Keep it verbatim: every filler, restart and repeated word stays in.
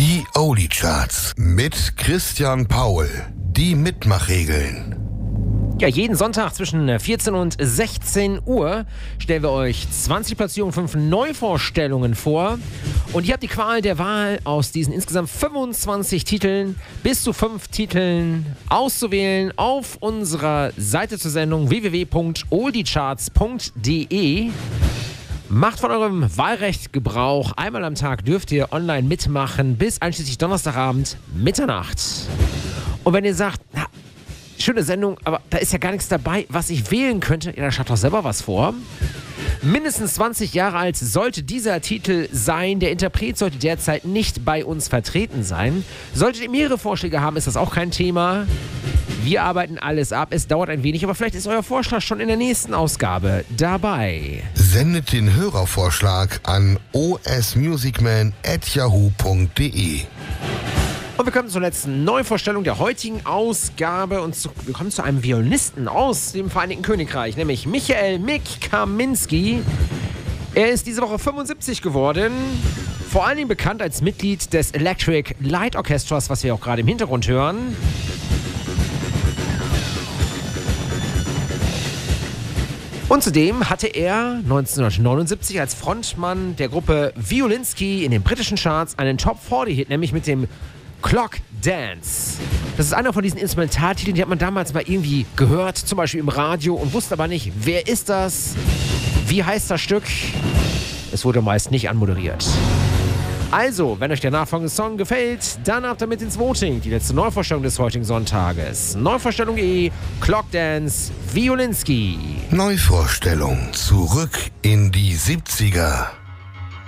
Die Oldie Charts mit Christian Paul. Die Mitmachregeln. Ja, jeden Sonntag zwischen vierzehn und sechzehn Uhr stellen wir euch zwanzig Platzierungen, fünf Neuvorstellungen vor. Und ihr habt die Qual der Wahl, aus diesen insgesamt fünfundzwanzig Titeln bis zu fünf Titeln auszuwählen auf unserer Seite zur Sendung w w w punkt oldiecharts punkt d e. Macht von eurem Wahlrecht Gebrauch. Einmal am Tag dürft ihr online mitmachen bis einschließlich Donnerstagabend Mitternacht. Und wenn ihr sagt, na, schöne Sendung, aber da ist ja gar nichts dabei, was ich wählen könnte, ja, dann schaut doch selber was vor. Mindestens zwanzig Jahre alt sollte dieser Titel sein. Der Interpret sollte derzeit nicht bei uns vertreten sein. Solltet ihr mehrere Vorschläge haben, ist das auch kein Thema. Wir arbeiten alles ab. Es dauert ein wenig, aber vielleicht ist euer Vorschlag schon in der nächsten Ausgabe dabei. Sendet den Hörervorschlag an o s musicman at yahoo punkt d e. Und wir kommen zur letzten Neuvorstellung der heutigen Ausgabe und zu, wir kommen zu einem Violinisten aus dem Vereinigten Königreich, nämlich Michael Mick Kaminski. Er ist diese Woche fünfundsiebzig geworden, vor allen Dingen bekannt als Mitglied des Electric Light Orchestras, was wir auch gerade im Hintergrund hören. Und zudem hatte er neunzehnhundertneunundsiebzig als Frontmann der Gruppe Violinski in den britischen Charts einen Top vierzig Hit, nämlich mit dem Clock Dance. Das ist einer von diesen Instrumentaltiteln, die hat man damals mal irgendwie gehört, zum Beispiel im Radio, und wusste aber nicht, wer ist das, wie heißt das Stück. Es wurde meist nicht anmoderiert. Also, wenn euch der nachfolgende Song gefällt, dann habt ihr mit ins Voting. Die letzte Neuvorstellung des heutigen Sonntages. Neuvorstellung E, Clock Dance, Violinski. Neuvorstellung. Zurück in die siebziger.